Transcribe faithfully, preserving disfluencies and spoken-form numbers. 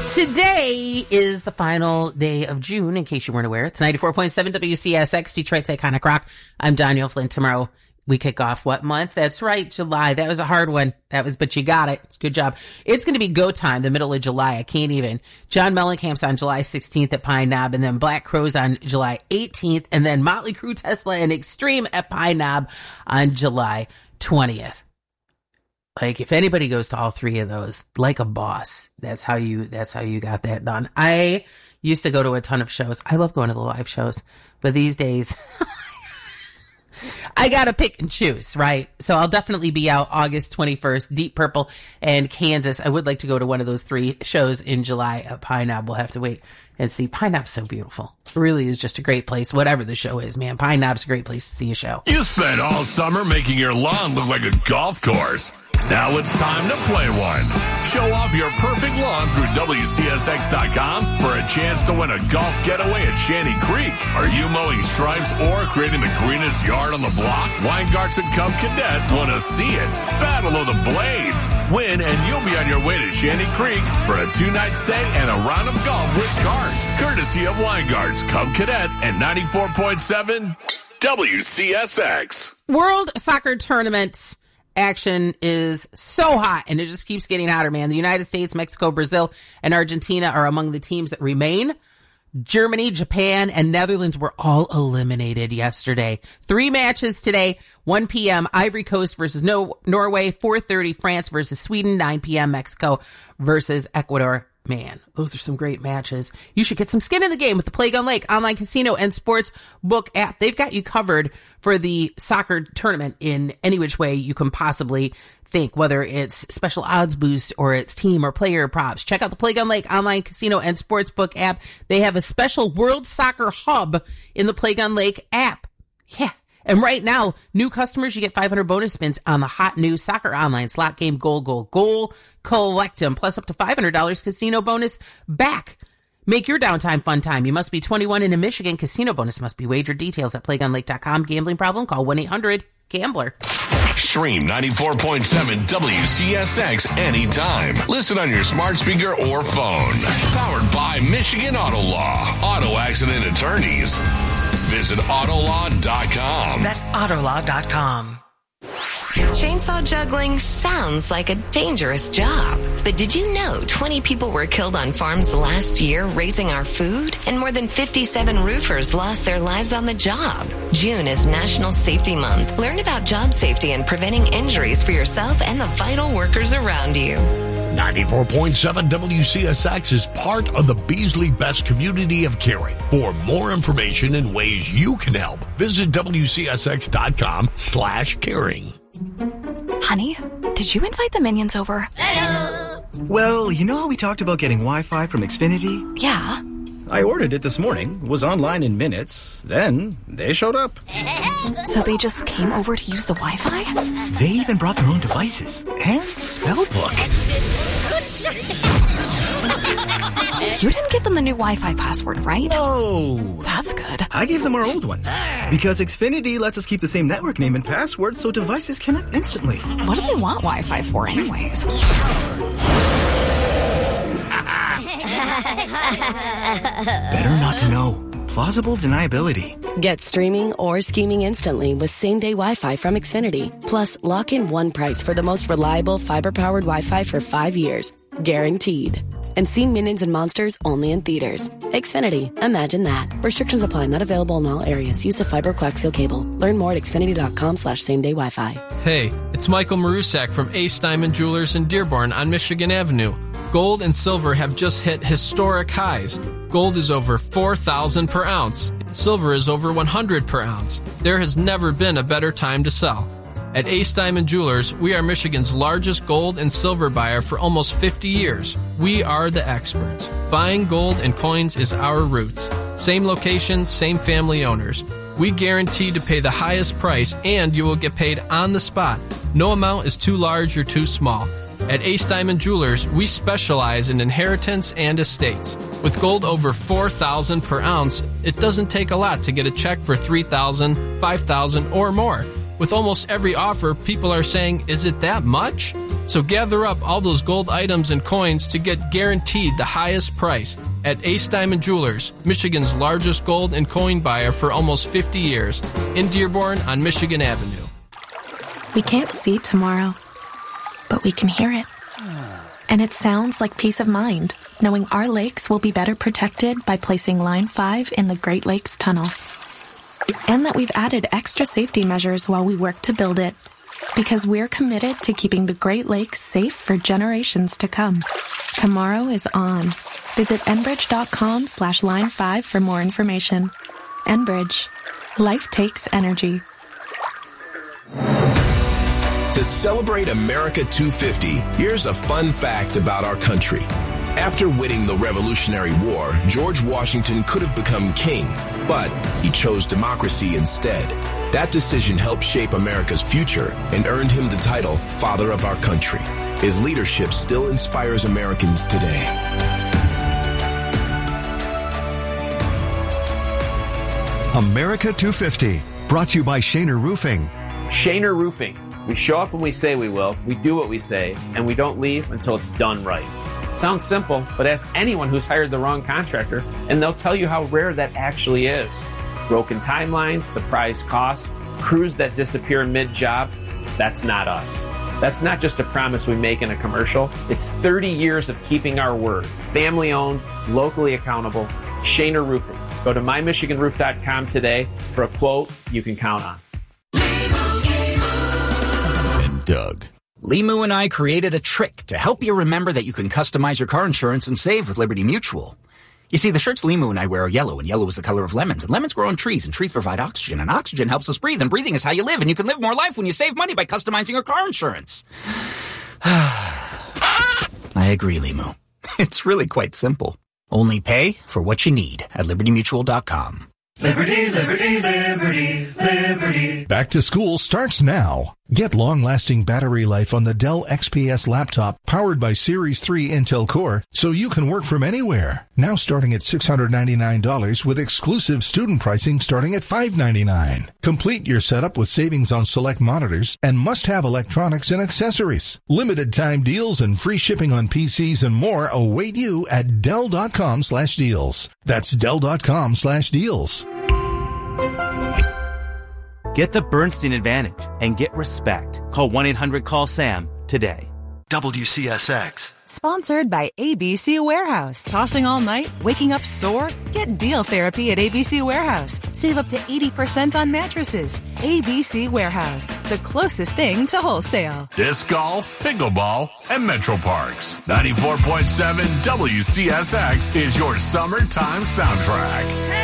Today is the final day of June, in case you weren't aware. It's ninety-four point seven W C S X, Detroit's Iconic Rock. I'm Danielle Flynn. Tomorrow we kick off what month? That's right, July. That was a hard one. That was, but you got it. It's a good job. It's going to be go time, the middle of July. I can't even. John Mellencamp's on July sixteenth at Pine Knob, and then Black Crowes on July eighteenth, and then Motley Crue, Tesla, and Extreme at Pine Knob on July twentieth. Like, if anybody goes to all three of those, like a boss, that's how you, that's how you got that done. I used to go to a ton of shows. I love going to the live shows, but these days, I gotta pick and choose, right? So I'll definitely be out August twenty-first, Deep Purple and Kansas. I would like to go to one of those three shows in July at Pine Knob. We'll have to wait and see. Pine Knob's so beautiful. It really is just a great place, whatever the show is, man. Pine Knob's a great place to see a show. You spent all summer making your lawn look like a golf course. Now it's time to play one. Show off your perfect lawn through W C S X dot com for a chance to win a golf getaway at Shanty Creek. Are you mowing stripes or creating the greenest yard on the block? Weingarts and Cub Cadet want to see it. Battle of the Blades. Win and you'll be on your way to Shanty Creek for a two-night stay and a round of golf with cards. Courtesy of Weingarts, Cub Cadet, and ninety-four point seven W C S X. World Soccer Tournament action is so hot, and it just keeps getting hotter, man. The United States, Mexico, Brazil, and Argentina are among the teams that remain. Germany, Japan, and Netherlands were all eliminated yesterday. Three matches today, one p.m. Ivory Coast versus no- Norway, four thirty France versus Sweden, nine p.m. Mexico versus Ecuador. Man, those are some great matches. You should get some skin in the game with the Play Gun Lake online casino and sports book app. They've got you covered for the soccer tournament in any which way you can possibly think, whether it's special odds boost or it's team or player props. Check out the Play Gun Lake online casino and sports book app. They have a special World Soccer Hub in the Play Gun Lake app. Yeah. And right now, new customers, you get five hundred bonus spins on the hot new soccer online slot game Goal, Goal, Goal. Collect them, plus up to five hundred dollars casino bonus back. Make your downtime fun time. You must be twenty-one and in Michigan. Casino bonus must be wagered. Details at play gun lake dot com. Gambling problem? Call one eight hundred gambler. Stream ninety-four point seven W C S X anytime. Listen on your smart speaker or phone. Powered by Michigan Auto Law. Auto accident attorneys. Visit auto law dot com. That's auto law dot com. Chainsaw juggling sounds like a dangerous job. But did you know twenty people were killed on farms last year raising our food? And more than fifty-seven roofers lost their lives on the job. June is National Safety Month. Learn about job safety and preventing injuries for yourself and the vital workers around you. ninety-four point seven W C S X is part of the Beasley Best community of caring. For more information and ways you can help, visit W C S X dot com slash caring. Honey, did you invite the minions over? Hello. Well, you know how we talked about getting Wi-Fi from Xfinity? Yeah. I ordered it this morning, was online in minutes, then they showed up. So they just came over to use the Wi-Fi? They even brought their own devices and spell book. You didn't give them the new Wi-Fi password, right? No. That's good. I gave them our old one. Because Xfinity lets us keep the same network name and password so devices connect instantly. What do they want Wi-Fi for anyways? Better not to know. Plausible deniability. Get streaming or scheming instantly with same-day Wi-Fi from Xfinity. Plus, lock in one price for the most reliable fiber-powered Wi-Fi for five years. Guaranteed. And see Minions and Monsters only in theaters. Xfinity. Imagine that. Restrictions apply. Not available in all areas. Use of fiber coaxial cable. Learn more at xfinity.com slash same-day Wi-Fi. Hey, it's Michael Marusak from Ace Diamond Jewelers in Dearborn on Michigan Avenue. Gold and silver have just hit historic highs. Gold is over four thousand per ounce. Silver is over one hundred per ounce. There has never been a better time to sell. At Ace Diamond Jewelers, we are Michigan's largest gold and silver buyer for almost fifty years. We are the experts. Buying gold and coins is our roots. Same location, same family owners. We guarantee to pay the highest price and you will get paid on the spot. No amount is too large or too small. At Ace Diamond Jewelers, we specialize in inheritance and estates. With gold over four thousand per ounce, it doesn't take a lot to get a check for three thousand dollars, five thousand dollars, or more. With almost every offer, people are saying, is it that much? So gather up all those gold items and coins to get guaranteed the highest price at Ace Diamond Jewelers, Michigan's largest gold and coin buyer for almost fifty years, in Dearborn on Michigan Avenue. We can't see tomorrow, but we can hear it. And it sounds like peace of mind, knowing our lakes will be better protected by placing Line five in the Great Lakes Tunnel. And that we've added extra safety measures while we work to build it, because we're committed to keeping the Great Lakes safe for generations to come. Tomorrow is on. Visit Enbridge.com slash line five for more information. Enbridge. Life takes energy. To celebrate America two fifty, here's a fun fact about our country. After winning the Revolutionary War, George Washington could have become king, but he chose democracy instead. That decision helped shape America's future and earned him the title Father of our Country. His leadership still inspires Americans today. America two fifty, brought to you by Shaner Roofing. Shaner Roofing. We show up when we say we will, we do what we say, and we don't leave until it's done right. Sounds simple, but ask anyone who's hired the wrong contractor, and they'll tell you how rare that actually is. Broken timelines, surprise costs, crews that disappear mid-job, that's not us. That's not just a promise we make in a commercial. It's thirty years of keeping our word. Family-owned, locally accountable, Shaner Roofing. Go to my michigan roof dot com today for a quote you can count on. Doug. Limu and I created a trick to help you remember that you can customize your car insurance and save with Liberty Mutual. You see, the shirts Limu and I wear are yellow, and yellow is the color of lemons, and lemons grow on trees, and trees provide oxygen, and oxygen helps us breathe, and breathing is how you live, and you can live more life when you save money by customizing your car insurance. I agree, Limu. It's really quite simple. Only pay for what you need at liberty mutual dot com. Liberty, liberty, liberty, liberty. Back to school starts now. Get long-lasting battery life on the Dell X P S laptop powered by Series three Intel Core so you can work from anywhere. Now starting at six hundred ninety-nine dollars with exclusive student pricing starting at five hundred ninety-nine dollars. Complete your setup with savings on select monitors and must-have electronics and accessories. Limited time deals and free shipping on P Cs and more await you at Dell.com slash deals. That's Dell.com slash deals. Get the Bernstein Advantage and get respect. Call one eight hundred call SAM today. W C S X. Sponsored by A B C Warehouse. Tossing all night? Waking up sore? Get deal therapy at A B C Warehouse. Save up to eighty percent on mattresses. A B C Warehouse, the closest thing to wholesale. Disc golf, pickleball, and Metro Parks. ninety-four point seven W C S X is your summertime soundtrack.